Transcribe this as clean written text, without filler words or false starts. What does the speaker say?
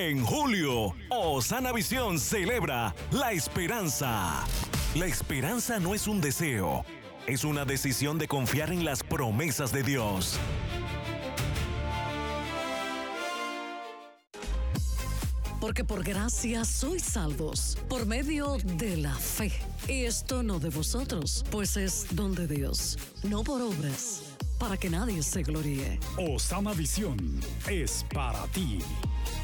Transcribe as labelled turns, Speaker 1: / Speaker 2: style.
Speaker 1: En julio, Osana Visión celebra la esperanza. La esperanza no es un deseo, es una decisión de confiar en las promesas de Dios.
Speaker 2: Porque por gracia sois salvos, por medio de la fe. Y esto no de vosotros, pues es don de Dios, no por obras, para que nadie se gloríe.
Speaker 3: Osana Visión es para ti.